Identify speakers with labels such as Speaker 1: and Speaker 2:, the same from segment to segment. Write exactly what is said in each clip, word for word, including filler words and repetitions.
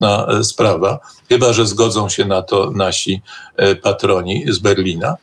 Speaker 1: okrutna sprawa, chyba że zgodzą się na to nasi patroni z Berlina.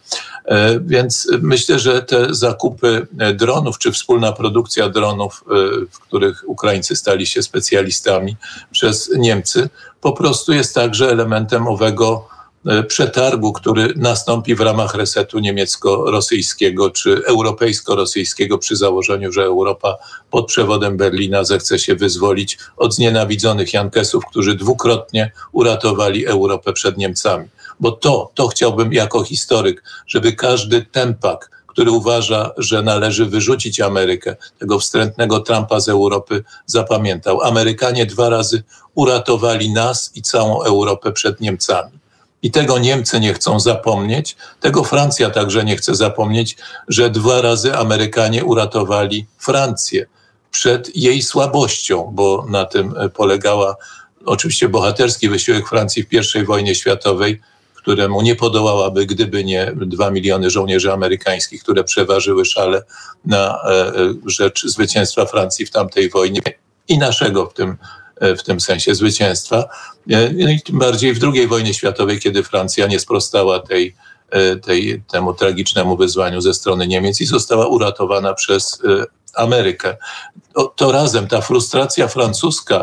Speaker 1: Więc myślę, że te zakupy dronów, czy wspólna produkcja dronów, w których Ukraińcy stali się specjalistami przez Niemcy, po prostu jest także elementem owego przetargu, który nastąpi w ramach resetu niemiecko-rosyjskiego czy europejsko-rosyjskiego przy założeniu, że Europa pod przewodem Berlina zechce się wyzwolić od znienawidzonych Jankesów, którzy dwukrotnie uratowali Europę przed Niemcami. Bo to, to chciałbym jako historyk, żeby każdy tępak, który uważa, że należy wyrzucić Amerykę, tego wstrętnego Trumpa z Europy, zapamiętał. Amerykanie dwa razy uratowali nas i całą Europę przed Niemcami. I tego Niemcy nie chcą zapomnieć, tego Francja także nie chce zapomnieć, że dwa razy Amerykanie uratowali Francję przed jej słabością, bo na tym polegała oczywiście bohaterski wysiłek Francji w pierwszej wojnie światowej, któremu nie podołałaby, gdyby nie dwa miliony żołnierzy amerykańskich, które przeważyły szale na rzecz zwycięstwa Francji w tamtej wojnie i naszego w tym w tym sensie zwycięstwa. No i tym bardziej w drugiej wojnie światowej, kiedy Francja nie sprostała tej, tej, temu tragicznemu wyzwaniu ze strony Niemiec i została uratowana przez Amerykę. To, to razem ta frustracja francuska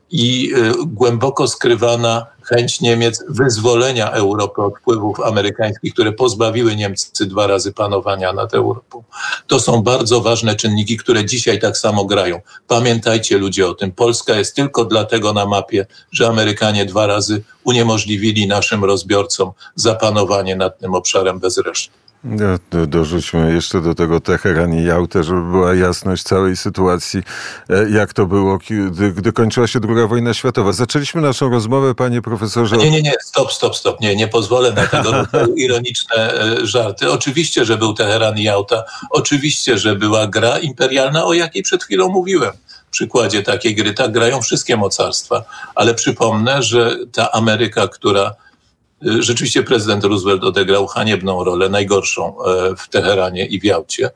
Speaker 1: i głęboko skrywana chęć Niemiec wyzwolenia Europy od wpływów amerykańskich, które pozbawiły Niemcy dwa razy panowania nad Europą. To są bardzo ważne czynniki, które dzisiaj tak samo grają. Pamiętajcie ludzie o tym. Polska jest tylko dlatego na mapie, że Amerykanie dwa razy uniemożliwili naszym rozbiorcom zapanowanie nad tym obszarem bez reszty.
Speaker 2: No, dorzućmy jeszcze do tego Teheran i Jałtę, żeby była jasność całej sytuacji, jak to było, gdy, gdy kończyła się druga wojna światowa. Zaczęliśmy naszą rozmowę, panie profesorze...
Speaker 1: Nie, nie, nie, stop, stop, stop. Nie, nie pozwolę na tego rodzaju ironiczne żarty. Oczywiście, że był Teheran i Jałta. Oczywiście, że była gra imperialna, o jakiej przed chwilą mówiłem. W przykładzie takiej gry tak grają wszystkie mocarstwa. Ale przypomnę, że ta Ameryka, która rzeczywiście prezydent Roosevelt odegrał haniebną rolę, najgorszą w Teheranie i w Jałcie,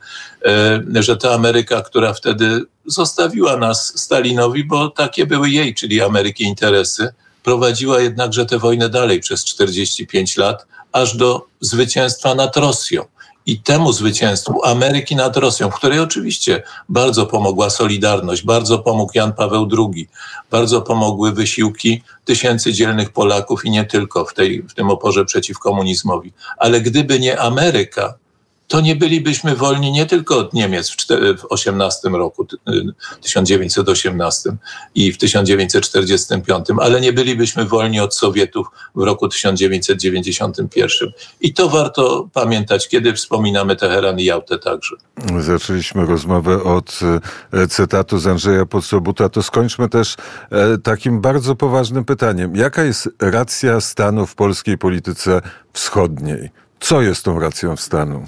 Speaker 1: że ta Ameryka, która wtedy zostawiła nas Stalinowi, bo takie były jej, czyli Ameryki, interesy, prowadziła jednakże tę wojnę dalej przez czterdzieści pięć lat, aż do zwycięstwa nad Rosją. I temu zwycięstwu Ameryki nad Rosją, w której oczywiście bardzo pomogła Solidarność, bardzo pomógł Jan Paweł drugi, bardzo pomogły wysiłki tysięcy dzielnych Polaków i nie tylko w, tej, w tym oporze przeciw komunizmowi. Ale gdyby nie Ameryka, to nie bylibyśmy wolni nie tylko od Niemiec w, w osiemnastym roku, tysiąc dziewięćset osiemnastym i w tysiąc dziewięćset czterdziestym piątym, ale nie bylibyśmy wolni od Sowietów w roku tysiąc dziewięćset dziewięćdziesiątym pierwszym. I to warto pamiętać, kiedy wspominamy Teheran i Jałtę także.
Speaker 2: Zaczęliśmy rozmowę od cytatu z Andrzeja Pocobuta, to skończmy też takim bardzo poważnym pytaniem. Jaka jest racja stanu w polskiej polityce wschodniej? Co jest tą racją stanu?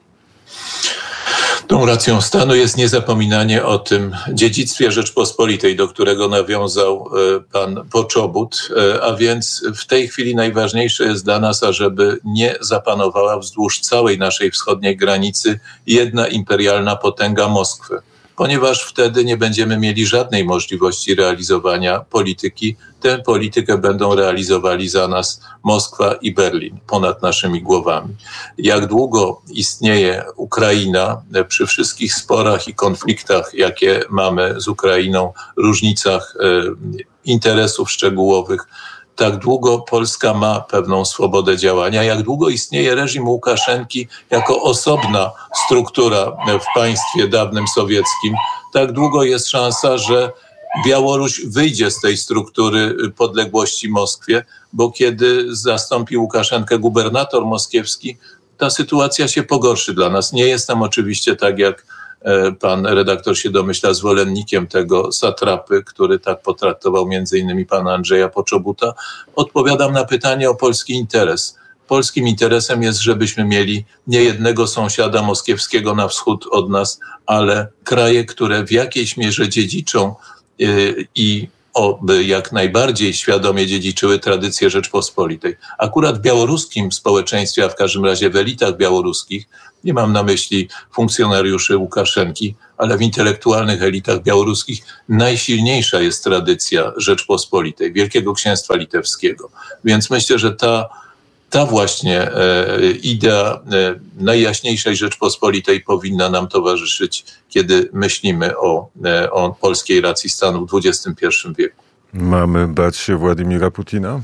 Speaker 1: Tą racją stanu jest niezapominanie o tym dziedzictwie Rzeczpospolitej, do którego nawiązał pan Poczobut, a więc w tej chwili najważniejsze jest dla nas, ażeby nie zapanowała wzdłuż całej naszej wschodniej granicy jedna imperialna potęga Moskwy, ponieważ wtedy nie będziemy mieli żadnej możliwości realizowania polityki. Tę politykę będą realizowali za nas Moskwa i Berlin ponad naszymi głowami. Jak długo istnieje Ukraina, przy wszystkich sporach i konfliktach, jakie mamy z Ukrainą, różnicach interesów szczegółowych, tak długo Polska ma pewną swobodę działania. Jak długo istnieje reżim Łukaszenki jako osobna struktura w państwie dawnym sowieckim, tak długo jest szansa, że Białoruś wyjdzie z tej struktury podległości Moskwie, bo kiedy zastąpi Łukaszenkę gubernator moskiewski, ta sytuacja się pogorszy dla nas. Nie jestem oczywiście, tak jak pan redaktor się domyśla, zwolennikiem tego satrapy, który tak potraktował między innymi pana Andrzeja Poczobuta. Odpowiadam na pytanie o polski interes. Polskim interesem jest, żebyśmy mieli nie jednego sąsiada moskiewskiego na wschód od nas, ale kraje, które w jakiejś mierze dziedziczą i oby jak najbardziej świadomie dziedziczyły tradycje Rzeczpospolitej. Akurat w białoruskim społeczeństwie, a w każdym razie w elitach białoruskich, nie mam na myśli funkcjonariuszy Łukaszenki, ale w intelektualnych elitach białoruskich najsilniejsza jest tradycja Rzeczpospolitej, Wielkiego Księstwa Litewskiego. Więc myślę, że ta, ta właśnie e, idea e, najjaśniejszej Rzeczpospolitej powinna nam towarzyszyć, kiedy myślimy o, e, o polskiej racji stanu w dwudziestym pierwszym wieku.
Speaker 2: Mamy bać się Władimira Putina?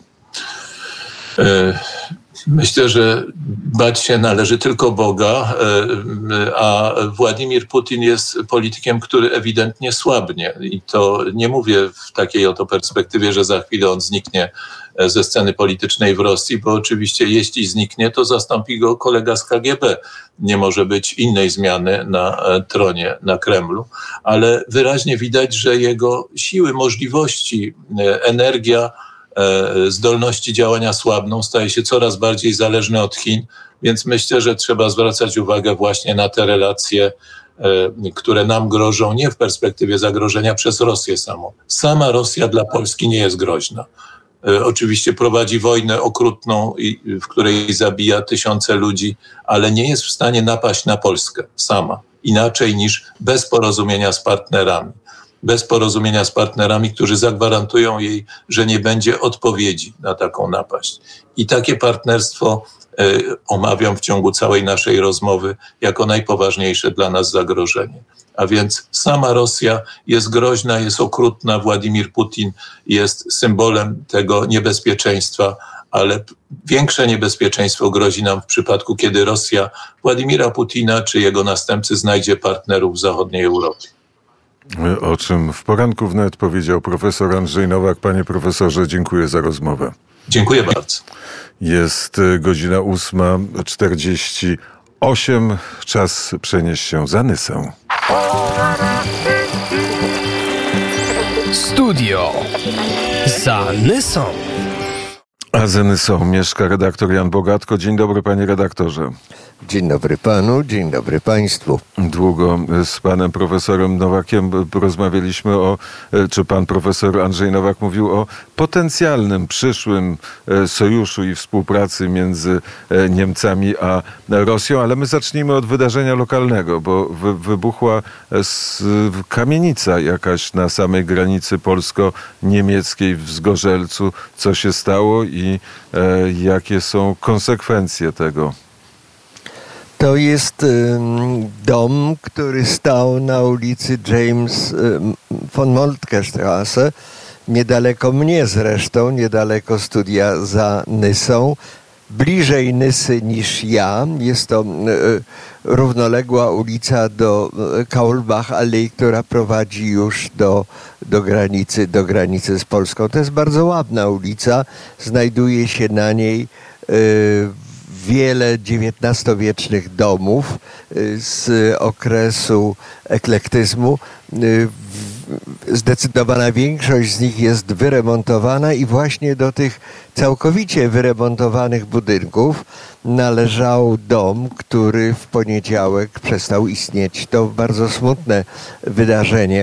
Speaker 1: E, Myślę, że bać się należy tylko Boga, a Władimir Putin jest politykiem, który ewidentnie słabnie. I to nie mówię w takiej oto perspektywie, że za chwilę on zniknie ze sceny politycznej w Rosji, bo oczywiście jeśli zniknie, to zastąpi go kolega z K G B. Nie może być innej zmiany na tronie, na Kremlu, ale wyraźnie widać, że jego siły, możliwości, energia, zdolności działania słabną, staje się coraz bardziej zależny od Chin, więc myślę, że trzeba zwracać uwagę właśnie na te relacje, które nam grożą nie w perspektywie zagrożenia przez Rosję samą. Sama Rosja dla Polski nie jest groźna. Oczywiście prowadzi wojnę okrutną, w której zabija tysiące ludzi, ale nie jest w stanie napaść na Polskę sama, inaczej niż bez porozumienia z partnerami. Bez porozumienia z partnerami, którzy zagwarantują jej, że nie będzie odpowiedzi na taką napaść. I takie partnerstwo y, omawiam w ciągu całej naszej rozmowy jako najpoważniejsze dla nas zagrożenie. A więc sama Rosja jest groźna, jest okrutna, Władimir Putin jest symbolem tego niebezpieczeństwa, ale większe niebezpieczeństwo grozi nam w przypadku, kiedy Rosja Władimira Putina czy jego następcy znajdzie partnerów w zachodniej Europie.
Speaker 2: O czym w poranku wnet powiedział profesor Andrzej Nowak. Panie profesorze, dziękuję za rozmowę.
Speaker 1: Dziękuję bardzo.
Speaker 2: Jest godzina ósma czterdzieści osiem. Czas przenieść się za Nysę.
Speaker 3: Studio za Nysą.
Speaker 2: A za Nysą mieszka redaktor Jan Bogatko. Dzień dobry, panie redaktorze.
Speaker 4: Dzień dobry panu, dzień dobry państwu.
Speaker 2: Długo z panem profesorem Nowakiem rozmawialiśmy o, czy pan profesor Andrzej Nowak mówił o potencjalnym, przyszłym sojuszu i współpracy między Niemcami a Rosją, ale my zacznijmy od wydarzenia lokalnego, bo wy, wybuchła kamienica jakaś na samej granicy polsko-niemieckiej w Zgorzelcu. Co się stało i e, jakie są konsekwencje tego?
Speaker 4: To jest um, dom, który stał na ulicy James um, von Moltke Straße, niedaleko mnie zresztą, niedaleko studia za Nysą, bliżej Nysy niż ja. Jest to um, równoległa ulica do Kaulbach Allee, która prowadzi już do, do granicy, do granicy z Polską. To jest bardzo ładna ulica, znajduje się na niej y, wiele dziewiętnastowiecznych domów z okresu eklektyzmu. Zdecydowana większość z nich jest wyremontowana i właśnie do tych całkowicie wyremontowanych budynków należał dom, który w poniedziałek przestał istnieć. To bardzo smutne wydarzenie.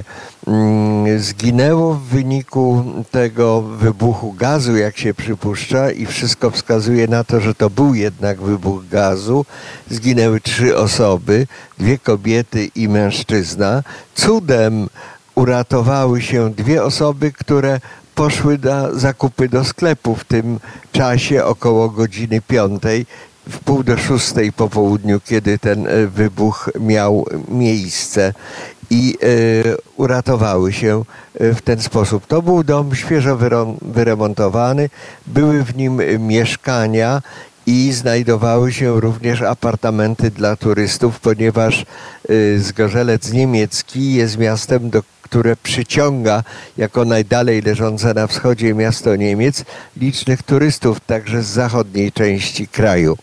Speaker 4: Zginęło w wyniku tego wybuchu gazu, jak się przypuszcza, i wszystko wskazuje na to, że to był jednak wybuch gazu. Zginęły trzy osoby, dwie kobiety i mężczyzna. Cudem uratowały się dwie osoby, które poszły na zakupy do sklepu w tym czasie około godziny piątej, w pół do szóstej po południu, kiedy ten wybuch miał miejsce, i y, uratowały się w ten sposób. To był dom świeżo wyremontowany, były w nim mieszkania i znajdowały się również apartamenty dla turystów, ponieważ y, Zgorzelec Niemiecki jest miastem, do, które przyciąga jako najdalej leżące na wschodzie miasto Niemiec licznych turystów, także z zachodniej części kraju.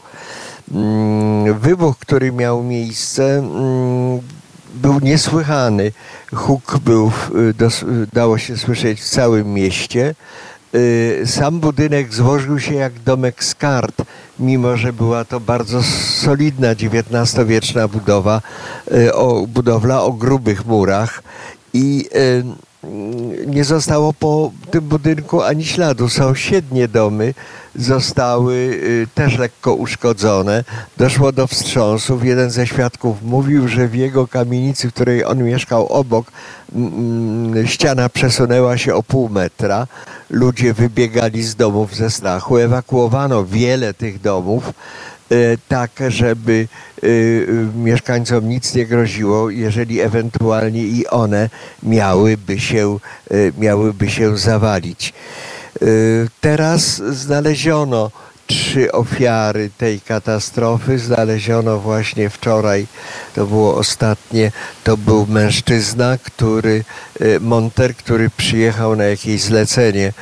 Speaker 4: Mm, wybuch, który miał miejsce, mm, był niesłychany. Huk był, dało się słyszeć w całym mieście. Sam budynek złożył się jak domek z kart, mimo że była to bardzo solidna dziewiętnastowieczna budowa, o, budowla o grubych murach. I nie zostało po tym budynku ani śladu. Sąsiednie domy zostały też lekko uszkodzone. Doszło do wstrząsów. Jeden ze świadków mówił, że w jego kamienicy, w której on mieszkał obok, ściana przesunęła się o pół metra. Ludzie wybiegali z domów ze strachu. Ewakuowano wiele tych domów, tak, żeby mieszkańcom nic nie groziło, jeżeli ewentualnie i one miałyby się, miałyby się zawalić. Teraz znaleziono trzy ofiary tej katastrofy. Znaleziono właśnie wczoraj, to było ostatnie, to był mężczyzna, który, monter, który przyjechał na jakieś zlecenie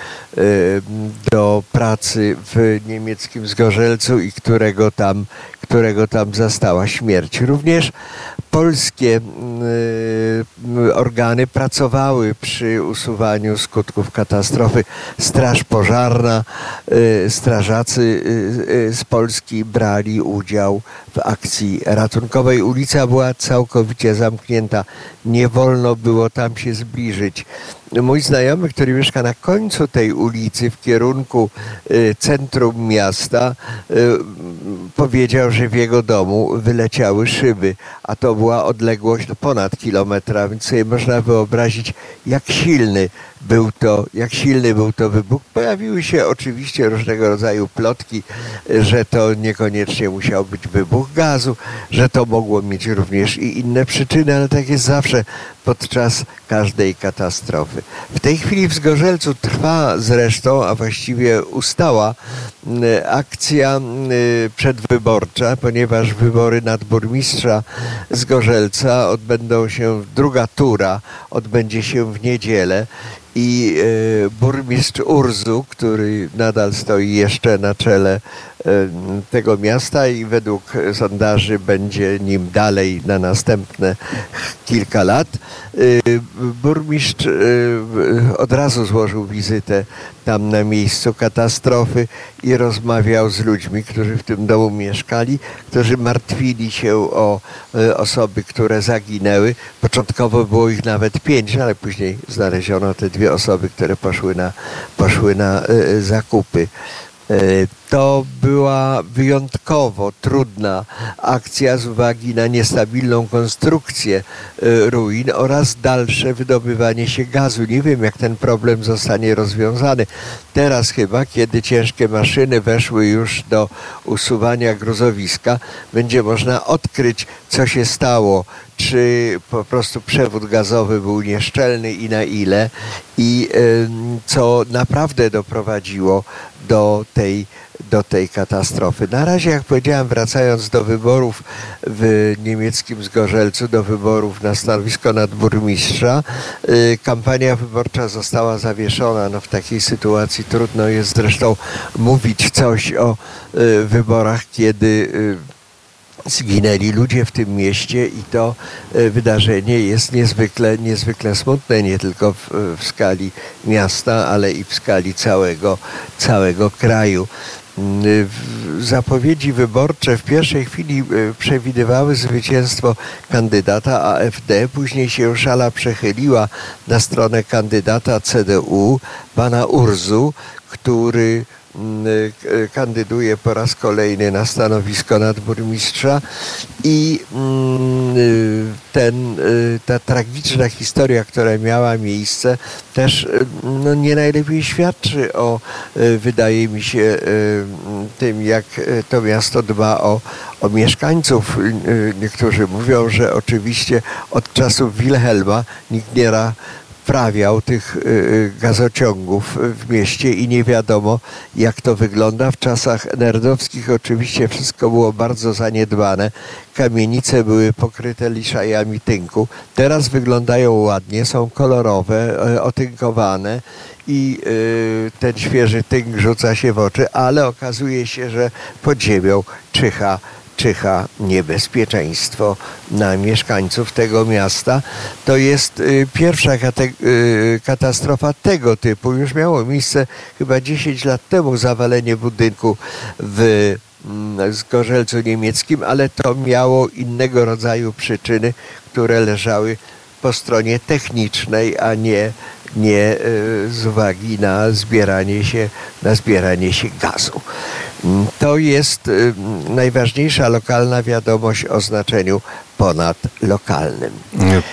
Speaker 4: do pracy w niemieckim Zgorzelcu i którego tam, którego tam zastała śmierć. Również polskie organy pracowały przy usuwaniu skutków katastrofy. Straż pożarna, strażacy z Polski brali udział w akcji ratunkowej. Ulica była całkowicie zamknięta. Nie wolno było tam się zbliżyć. Mój znajomy, który mieszka na końcu tej ulicy w kierunku centrum miasta, powiedział, że w jego domu wyleciały szyby, a to była odległość ponad kilometra, więc sobie można wyobrazić, jak silny był to, jak silny był to wybuch. Pojawiły się oczywiście różnego rodzaju plotki, że to niekoniecznie musiał być wybuch gazu, że to mogło mieć również i inne przyczyny, ale tak jest zawsze podczas każdej katastrofy. W tej chwili w Zgorzelcu trwa zresztą, a właściwie ustała akcja przedwyborcza, ponieważ wybory nadburmistrza Zgorzelca odbędą się, druga tura odbędzie się w niedzielę. I e, burmistrz Urzu, który nadal stoi jeszcze na czele e, tego miasta i według sondaży będzie nim dalej na następne kilka lat. E, burmistrz e, od razu złożył wizytę tam na miejscu katastrofy i rozmawiał z ludźmi, którzy w tym domu mieszkali, którzy martwili się o e, osoby, które zaginęły. Początkowo było ich nawet pięć, ale później znaleziono te dwie osoby, które poszły na, poszły na y, zakupy. Y, to była wyjątkowo trudna akcja z uwagi na niestabilną konstrukcję y, ruin oraz dalsze wydobywanie się gazu. Nie wiem, jak ten problem zostanie rozwiązany. Teraz chyba, kiedy ciężkie maszyny weszły już do usuwania gruzowiska, będzie można odkryć, co się stało, czy po prostu przewód gazowy był nieszczelny i na ile, i y, co naprawdę doprowadziło do tej, do tej katastrofy. Na razie, jak powiedziałem, wracając do wyborów w niemieckim Zgorzelcu, do wyborów na stanowisko nadburmistrza, y, kampania wyborcza została zawieszona. No, w takiej sytuacji trudno jest zresztą mówić coś o y, wyborach, kiedy y, zginęli ludzie w tym mieście i to wydarzenie jest niezwykle, niezwykle smutne, nie tylko w, w skali miasta, ale i w skali całego, całego kraju. Zapowiedzi wyborcze w pierwszej chwili przewidywały zwycięstwo kandydata A F D, później się szala przechyliła na stronę kandydata C D U, pana Urzu, który kandyduje po raz kolejny na stanowisko nadburmistrza i ten, ta tragiczna historia, która miała miejsce, też no, nie najlepiej świadczy o, wydaje mi się, tym, jak to miasto dba o, o mieszkańców. Niektórzy mówią, że oczywiście od czasów Wilhelma nikt nie ra wprawiał tych gazociągów w mieście i nie wiadomo, jak to wygląda. W czasach nerdowskich oczywiście wszystko było bardzo zaniedbane. Kamienice były pokryte liszajami tynku. Teraz wyglądają ładnie, są kolorowe, otynkowane i ten świeży tynk rzuca się w oczy, ale okazuje się, że pod ziemią czyha czyha niebezpieczeństwo na mieszkańców tego miasta. To jest pierwsza katastrofa tego typu. Już miało miejsce chyba dziesięć lat temu zawalenie budynku w Zgorzelcu niemieckim, ale to miało innego rodzaju przyczyny, które leżały po stronie technicznej, a nie, nie z uwagi na zbieranie się, na zbieranie się gazu. To jest najważniejsza lokalna wiadomość o znaczeniu ponadlokalnym.
Speaker 2: Nie.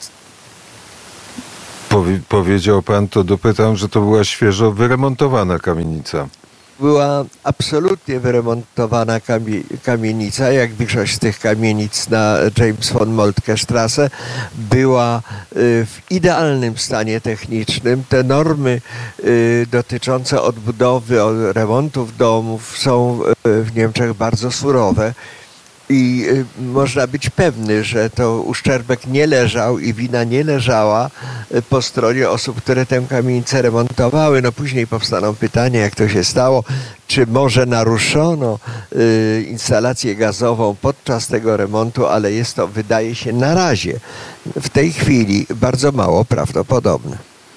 Speaker 2: Powie, powiedział pan, to dopytam, że to była świeżo wyremontowana kamienica.
Speaker 4: Była absolutnie wyremontowana kamie- kamienica, jak większość z tych kamienic na James von Moltke Strasse. Była w idealnym stanie technicznym. Te normy dotyczące odbudowy, remontów domów są w Niemczech bardzo surowe. I można być pewny, że to uszczerbek nie leżał i wina nie leżała po stronie osób, które tę kamienicę remontowały. No później powstaną pytania, jak to się stało, czy może naruszono y, instalację gazową podczas tego remontu, ale jest to, wydaje się, na razie w tej chwili bardzo mało prawdopodobne.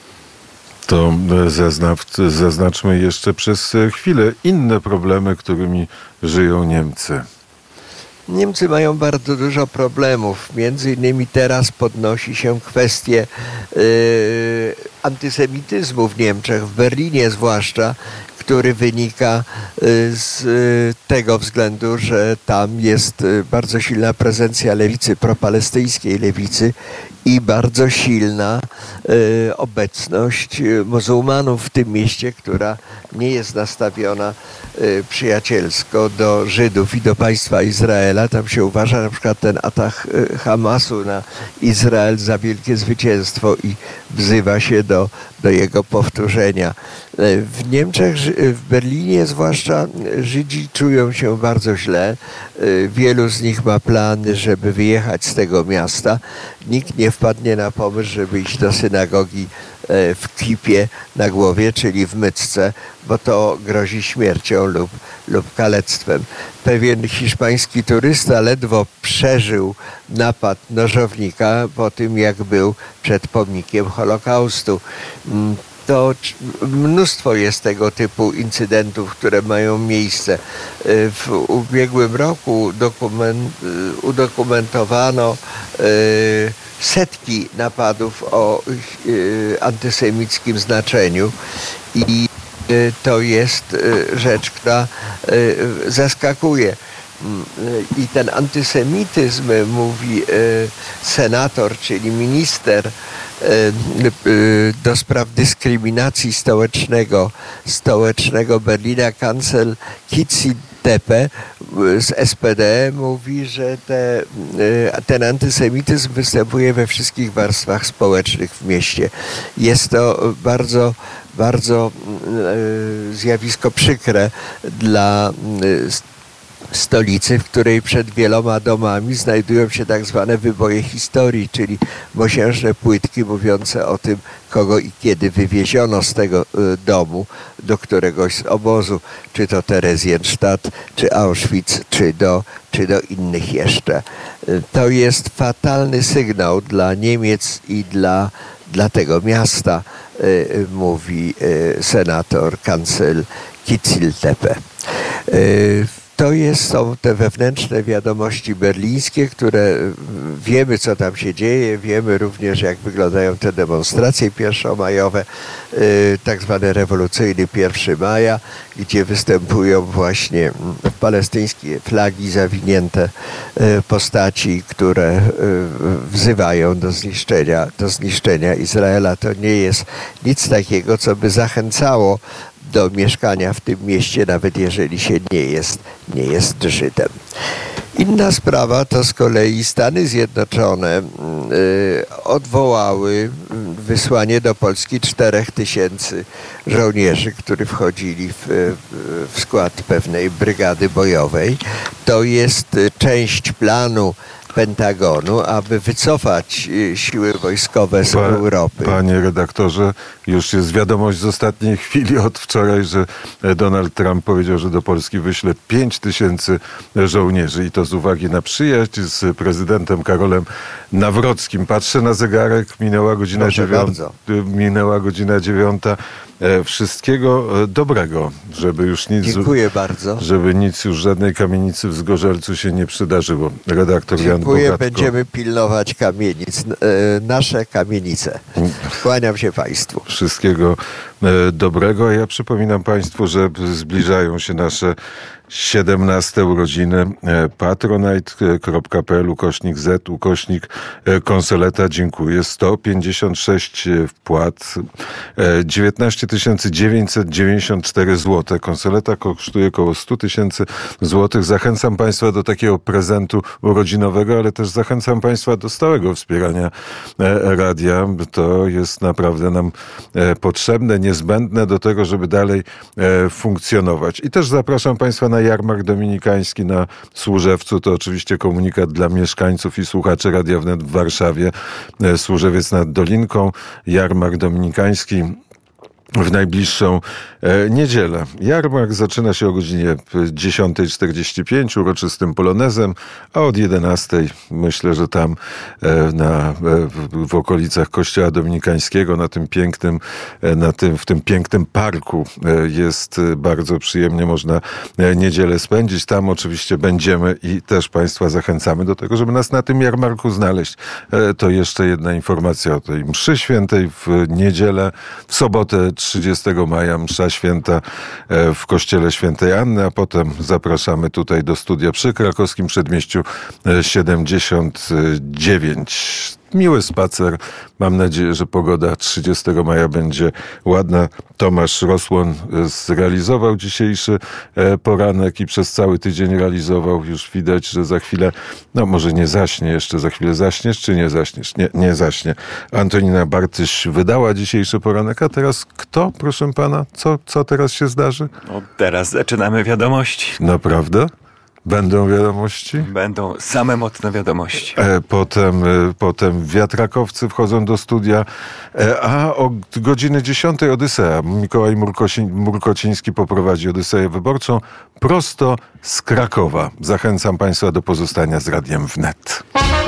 Speaker 2: To zaznac- zaznaczmy jeszcze przez chwilę inne problemy, którymi żyją Niemcy.
Speaker 4: Niemcy mają bardzo dużo problemów. Między innymi teraz podnosi się kwestię y, antysemityzmu w Niemczech, w Berlinie zwłaszcza, który wynika z tego względu, że tam jest bardzo silna prezencja lewicy, propalestyjskiej lewicy i bardzo silna obecność muzułmanów w tym mieście, która nie jest nastawiona przyjacielsko do Żydów i do państwa Izraela. Tam się uważa na przykład ten atak Hamasu na Izrael za wielkie zwycięstwo i wzywa się do, do jego powtórzenia. W Niemczech, w Berlinie zwłaszcza, Żydzi czują się bardzo źle. Wielu z nich ma plany, żeby wyjechać z tego miasta. Nikt nie wpadnie na pomysł, żeby iść do synagogi w kipie na głowie, czyli w mycce, bo to grozi śmiercią lub, lub kalectwem. Pewien hiszpański turysta ledwo przeżył napad nożownika po tym, jak był przed pomnikiem Holokaustu. To mnóstwo jest tego typu incydentów, które mają miejsce. W ubiegłym roku dokument, udokumentowano setki napadów o antysemickim znaczeniu i to jest rzecz, która zaskakuje. I ten antysemityzm, mówi senator, czyli minister do spraw dyskryminacji stołecznego, stołecznego Berlina, kancel Kitzl Tepe z S P D, mówi, że te, ten antysemityzm występuje we wszystkich warstwach społecznych w mieście. Jest to bardzo, bardzo zjawisko przykre dla stolicy, w której przed wieloma domami znajdują się tak zwane wyboje historii, czyli mosiężne płytki mówiące o tym, kogo i kiedy wywieziono z tego domu do któregoś z obozu, czy to Theresienstadt, czy Auschwitz, czy do, czy do innych jeszcze. To jest fatalny sygnał dla Niemiec i dla, dla tego miasta, mówi senator, kancel Kitzl Tepe. To jest, są te wewnętrzne wiadomości berlińskie, które wiemy, co tam się dzieje. Wiemy również, jak wyglądają te demonstracje pierwszomajowe, tak zwany rewolucyjny pierwszego maja, gdzie występują właśnie palestyńskie flagi zawinięte postaci, które wzywają do zniszczenia, do zniszczenia Izraela. To nie jest nic takiego, co by zachęcało do mieszkania w tym mieście, nawet jeżeli się nie jest, nie jest Żydem. Inna sprawa to z kolei Stany Zjednoczone y, odwołały wysłanie do Polski czterech tysięcy żołnierzy, którzy wchodzili w, w skład pewnej brygady bojowej. To jest część planu Pentagonu, aby wycofać siły wojskowe z
Speaker 2: Pa,
Speaker 4: Europy.
Speaker 2: Panie redaktorze, już jest wiadomość z ostatniej chwili od wczoraj, że Donald Trump powiedział, że do Polski wyśle pięć tysięcy żołnierzy i to z uwagi na przyjaźń z prezydentem Karolem Nawrockim. Patrzę na zegarek, minęła godzina dziewiąta. Minęła godzina dziewiąta. Wszystkiego dobrego, żeby już nic,
Speaker 4: Dziękuję bardzo.
Speaker 2: żeby nic już żadnej kamienicy w Zgorzelcu się nie przydarzyło. Redaktor Jan
Speaker 4: dziękuję,
Speaker 2: Bogatko.
Speaker 4: będziemy pilnować kamienic, nasze kamienice. Kłaniam się Państwu.
Speaker 2: Wszystkiego dobrego. Ja przypominam Państwu, że zbliżają się nasze siedemnaste urodziny. patronite kropka p l ukośnik z ukośnik konsoleta. Dziękuję. sto pięćdziesiąt sześć wpłat. dziewiętnaście tysięcy dziewięćset dziewięćdziesiąt cztery złote. Konsoleta kosztuje około sto tysięcy złotych. Zachęcam Państwa do takiego prezentu urodzinowego, ale też zachęcam Państwa do stałego wspierania radia. To jest naprawdę nam potrzebne, niezbędne do tego, żeby dalej funkcjonować. I też zapraszam Państwa na jarmark dominikański na Służewcu. To oczywiście komunikat dla mieszkańców i słuchaczy Radia Wnet w Warszawie. Służewiec nad Dolinką, jarmark dominikański w najbliższą e, niedzielę. Jarmark zaczyna się o godzinie dziesiąta czterdzieści pięć uroczystym polonezem, a od jedenastej myślę, że tam e, na, e, w, w okolicach Kościoła Dominikańskiego, na tym pięknym, e, na tym, w tym pięknym parku e, jest bardzo przyjemnie, można e, niedzielę spędzić. Tam oczywiście będziemy i też Państwa zachęcamy do tego, żeby nas na tym jarmarku znaleźć. E, to jeszcze jedna informacja o tej mszy świętej w niedzielę, w sobotę trzydziestego maja msza święta w kościele Świętej Anny, a potem zapraszamy tutaj do studia przy Krakowskim Przedmieściu siedemdziesiąt dziewięć. Miły spacer. Mam nadzieję, że pogoda trzydziestego maja będzie ładna. Tomasz Rosłon zrealizował dzisiejszy poranek i przez cały tydzień realizował. Już widać, że za chwilę, no może nie zaśnie jeszcze, za chwilę zaśniesz, czy nie zaśniesz? Nie, nie zaśnie. Antonina Bartyś wydała dzisiejszy poranek, a teraz kto, proszę pana? Co, co teraz się zdarzy?
Speaker 5: No, teraz zaczynamy wiadomości.
Speaker 2: Naprawdę? Będą wiadomości?
Speaker 5: Będą same mocne wiadomości.
Speaker 2: E, potem, e, potem wiatrakowcy wchodzą do studia, e, a o godziny dziesiątej Odysea. Mikołaj Murkosi, Murkociński poprowadzi Odyseję Wyborczą prosto z Krakowa. Zachęcam Państwa do pozostania z Radiem Wnet.